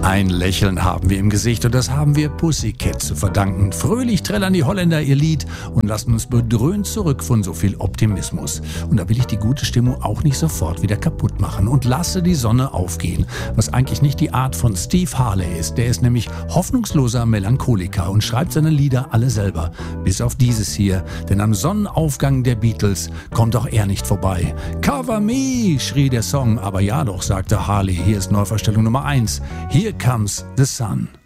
Ein Lächeln haben wir im Gesicht und das haben wir Pussycat zu verdanken. Fröhlich trällern die Holländer ihr Lied und lassen uns bedröhnt zurück von so viel Optimismus. Und da will ich die gute Stimmung auch nicht sofort wieder kaputt machen und lasse die Sonne aufgehen, was eigentlich nicht die Art von Steve Harley ist. Der ist nämlich hoffnungsloser Melancholiker und schreibt seine Lieder alle selber, bis auf dieses hier, denn am Sonnenaufgang der Beatles kommt auch er nicht vorbei. Cover me, schrie der Song, aber ja doch, sagte Harley, hier ist Neuverstellung Nummer 1. Here comes the sun.